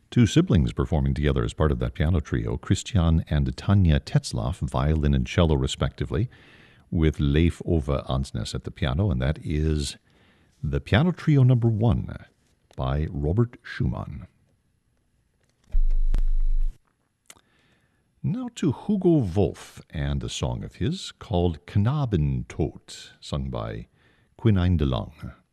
Two siblings performing together as part of that piano trio, Christian and Tanja Tetzlaff, violin and cello respectively, with Leif Ove Ansnes at the piano, and that is the Piano Trio number 1 by Robert Schumann. Now to Hugo Wolf and a song of his called Knabentod, sung by Quinine de Lang.